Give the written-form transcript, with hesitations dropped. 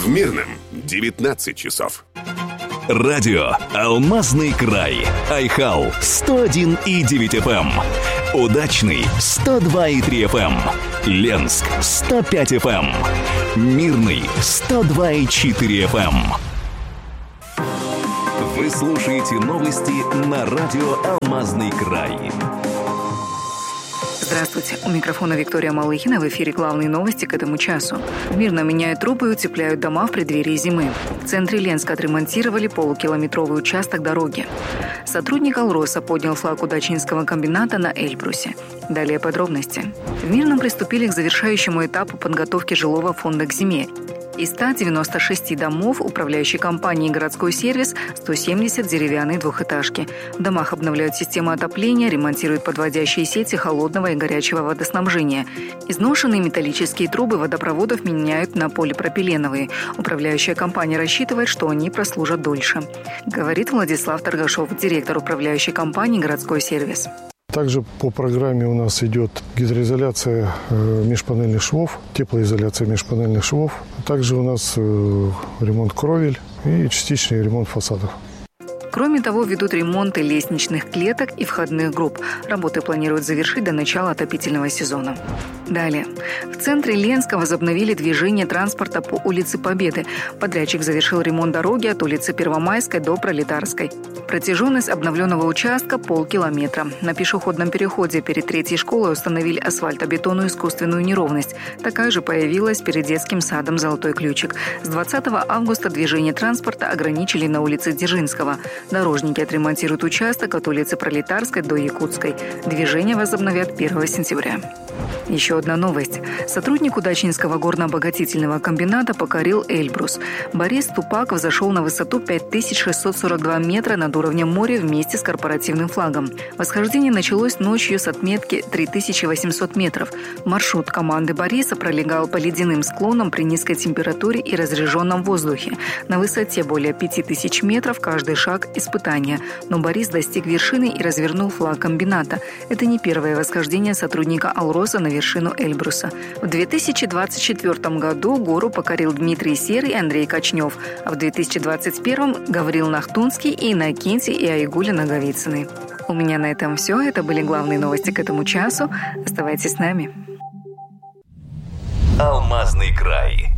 В Мирном 19 часов. Радио «Алмазный край». Айхал 101,9 FM. Удачный 102,3 FM. Ленск 105 FM. Мирный 102,4 FM. Вы слушаете новости на радио «Алмазный край». Здравствуйте. У микрофона Виктория Малыхина. В эфире главные новости к этому часу. В Мирном меняют трубы и утепляют дома в преддверии зимы. В центре Ленска отремонтировали полукилометровый участок дороги. Сотрудник «Алроса» поднял флаг удачинского комбината на Эльбрусе. Далее подробности. В Мирном приступили к завершающему этапу подготовки жилого фонда к зиме. Из 196 домов управляющей компании «Городской сервис» 170 деревянные двухэтажки. В домах обновляют систему отопления, ремонтируют подводящие сети холодного и горячего водоснабжения. Изношенные металлические трубы водопроводов меняют на полипропиленовые. Управляющая компания рассчитывает, что они прослужат дольше. Говорит Владислав Торгашов, директор управляющей компании «Городской сервис». Также по программе у нас идет гидроизоляция межпанельных швов, теплоизоляция межпанельных швов. Также у нас ремонт кровель и частичный ремонт фасадов. Кроме того, ведут ремонты лестничных клеток и входных групп. Работы планируют завершить до начала отопительного сезона. Далее. В центре Ленска возобновили движение транспорта по улице Победы. Подрядчик завершил ремонт дороги от улицы Первомайской до Пролетарской. Протяженность обновленного участка – полкилометра. На пешеходном переходе перед третьей школой установили асфальтобетонную искусственную неровность. Такая же появилась перед детским садом «Золотой ключик». С 20 августа движение транспорта ограничили на улице Дзержинского. Дорожники отремонтируют участок от улицы Пролетарской до Якутской. Движение возобновят 1 сентября. Еще одна новость. Сотрудник Удачинского горно-обогатительного комбината покорил Эльбрус. Борис Тупак взошел на высоту 5642 метра над уровнем моря вместе с корпоративным флагом. Восхождение началось ночью с отметки 3800 метров. Маршрут команды Бориса пролегал по ледяным склонам при низкой температуре и разреженном воздухе. На высоте более 5000 метров каждый шаг – испытания. Но Борис достиг вершины и развернул флаг комбината. Это не первое восхождение сотрудника «Алроса» на вершину Эльбруса. В 2024 году гору покорил Дмитрий Серый и Андрей Кочнев, а в 2021 Гаврил Нахтунский и Иннокентий и Айгуля Наговицыны. У меня на этом все. Это были главные новости к этому часу. Оставайтесь с нами. «Алмазный край».